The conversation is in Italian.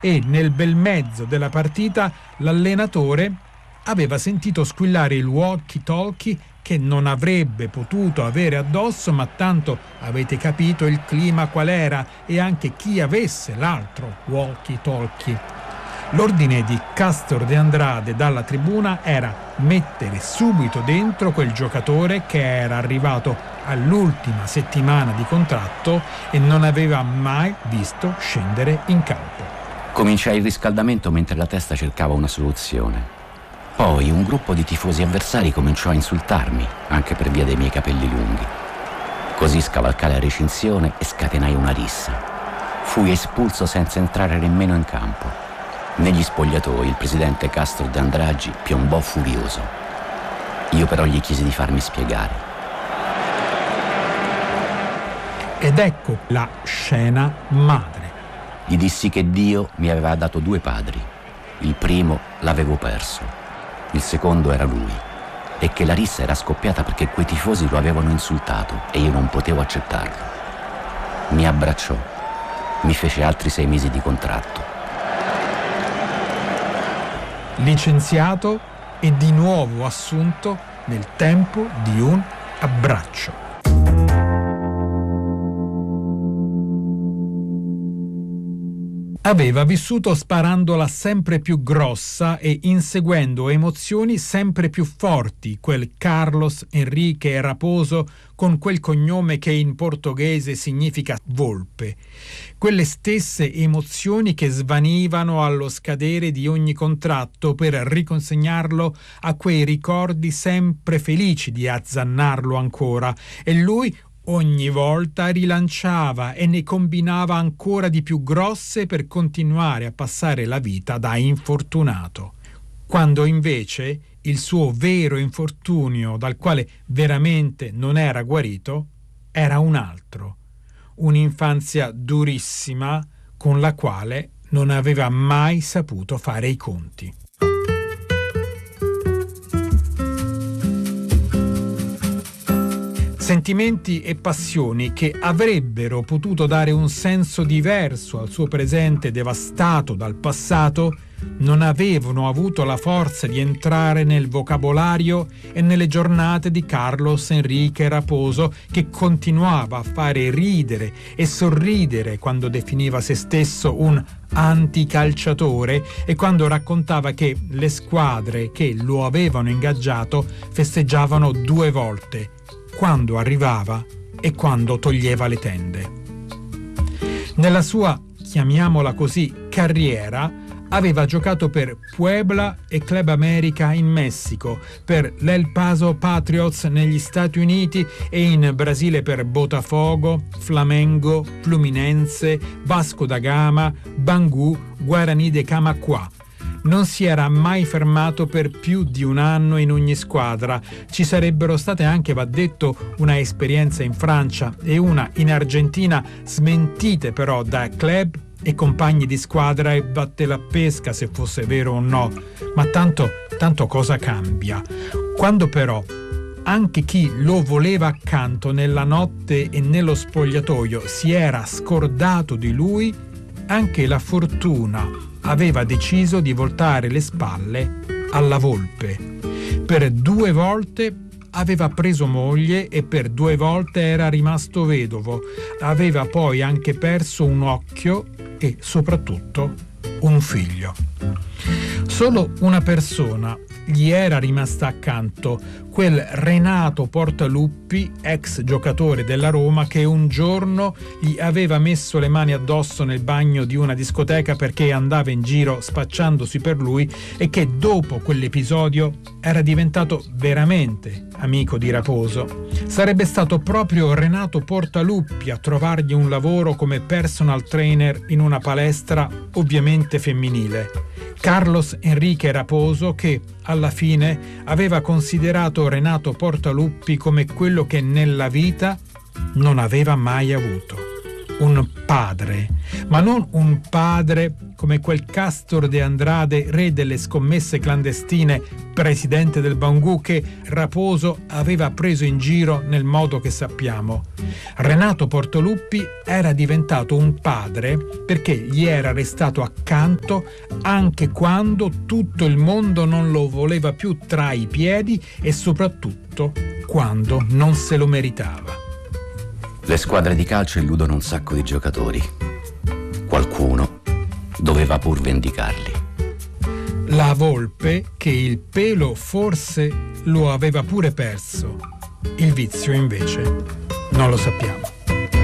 e nel bel mezzo della partita l'allenatore aveva sentito squillare il walkie-talkie che non avrebbe potuto avere addosso, ma tanto avete capito il clima qual era e anche chi avesse l'altro walkie-talkie. L'ordine di Castor de Andrade dalla tribuna era mettere subito dentro quel giocatore che era arrivato all'ultima settimana di contratto e non aveva mai visto scendere in campo. Cominciai il riscaldamento mentre la testa cercava una soluzione. Poi un gruppo di tifosi avversari cominciò a insultarmi, anche per via dei miei capelli lunghi. Così scavalcai la recinzione e scatenai una rissa. Fui espulso senza entrare nemmeno in campo. Negli spogliatoi il presidente Castor de Andrade piombò furioso. Io però gli chiesi di farmi spiegare. Ed ecco la scena madre. Gli dissi che Dio mi aveva dato 2 padri. Il primo l'avevo perso, il secondo era lui, e che la rissa era scoppiata perché quei tifosi lo avevano insultato e io non potevo accettarlo. Mi abbracciò, mi fece altri 6 mesi di contratto. Licenziato e di nuovo assunto nel tempo di un abbraccio. Aveva vissuto sparandola sempre più grossa e inseguendo emozioni sempre più forti, quel Carlos Enrique Raposo con quel cognome che in portoghese significa volpe. Quelle stesse emozioni che svanivano allo scadere di ogni contratto per riconsegnarlo a quei ricordi sempre felici di azzannarlo ancora, e lui ogni volta rilanciava e ne combinava ancora di più grosse per continuare a passare la vita da infortunato. Quando invece il suo vero infortunio, dal quale veramente non era guarito, era un altro, un'infanzia durissima con la quale non aveva mai saputo fare i conti. Sentimenti e passioni che avrebbero potuto dare un senso diverso al suo presente devastato dal passato non avevano avuto la forza di entrare nel vocabolario e nelle giornate di Carlos Enrique Raposo, che continuava a fare ridere e sorridere quando definiva se stesso un anticalciatore e quando raccontava che le squadre che lo avevano ingaggiato festeggiavano 2 volte, quando arrivava e quando toglieva le tende. Nella sua, chiamiamola così, carriera, aveva giocato per Puebla e Club América in Messico, per l'El Paso Patriots negli Stati Uniti e in Brasile per Botafogo, Flamengo, Fluminense, Vasco da Gama, Bangu, Guarani de Camaquá. Non si era mai fermato per più di 1 anno in ogni squadra. Ci sarebbero state anche, va detto, una esperienza in Francia e una in Argentina, smentite però da club e compagni di squadra e batte la pesca se fosse vero o no. Ma tanto cosa cambia? Quando però anche chi lo voleva accanto nella notte e nello spogliatoio si era scordato di lui, anche la fortuna aveva deciso di voltare le spalle alla volpe. Per 2 volte aveva preso moglie e per 2 volte era rimasto vedovo. Aveva poi anche perso un occhio e soprattutto un figlio. Solo una persona gli era rimasta accanto, quel Renato Portaluppi, ex giocatore della Roma, che un giorno gli aveva messo le mani addosso nel bagno di una discoteca perché andava in giro spacciandosi per lui e che dopo quell'episodio era diventato veramente amico di Raposo. Sarebbe stato proprio Renato Portaluppi a trovargli un lavoro come personal trainer in una palestra ovviamente femminile. Carlos Enrique Raposo, che alla fine aveva considerato Renato Portaluppi come quello che nella vita non aveva mai avuto. Un padre, ma non un padre come quel Castor de Andrade, re delle scommesse clandestine, presidente del Bangù, che Raposo aveva preso in giro nel modo che sappiamo. Renato Portaluppi era diventato un padre perché gli era restato accanto anche quando tutto il mondo non lo voleva più tra i piedi e soprattutto quando non se lo meritava. Le squadre di calcio illudono un sacco di giocatori. Qualcuno doveva pur vendicarli. La Volpe, che il pelo forse lo aveva pure perso, il vizio invece non lo sappiamo.